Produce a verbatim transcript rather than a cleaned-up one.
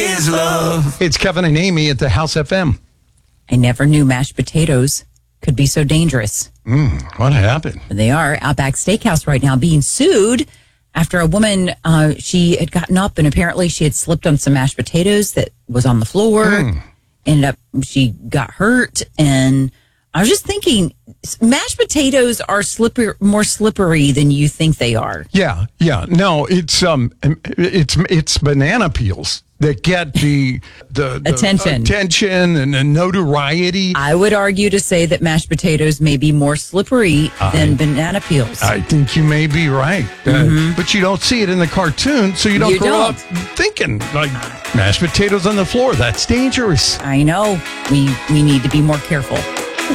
is love. It's Kevin and Amy at the House F M. I never knew mashed potatoes could be so dangerous. Mm, what happened? They are. Outback Steakhouse right now being sued after a woman, uh, she had gotten up and apparently she had slipped on some mashed potatoes that was on the floor. Mm. Ended up, she got hurt. And I was just thinking, mashed potatoes are slippery, more slippery than you think they are. Yeah, yeah. No, it's um, it's it's banana peels that get the the, the attention, attention, and the notoriety. I would argue to say that mashed potatoes may be more slippery I, than banana peels. I think you may be right, mm-hmm. uh, but you don't see it in the cartoon, so you don't you grow don't. up thinking like mashed potatoes on the floor. That's dangerous. I know. We we need to be more careful.